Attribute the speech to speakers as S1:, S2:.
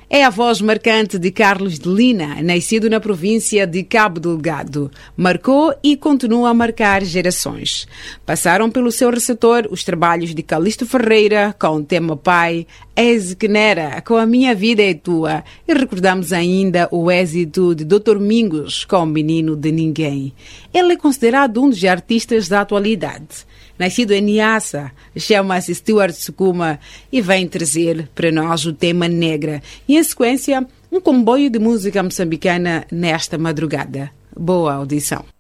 S1: É a voz marcante de Carlos de Lina, nascido na província de Cabo Delgado. Marcou e continua a marcar gerações. Passaram pelo seu receptor os trabalhos de Calixto Ferreira com o tema Pai, Eze Quenera com A Minha Vida é Tua, e recordamos ainda o êxito de Dr. Mingos com Menino de Ninguém. Ele é considerado um dos artistas da atualidade. Nascido em Niassa, chama-se Stuart Sukuma e vem trazer para nós o tema Negra. E, em sequência, um comboio de música moçambicana nesta madrugada. Boa audição.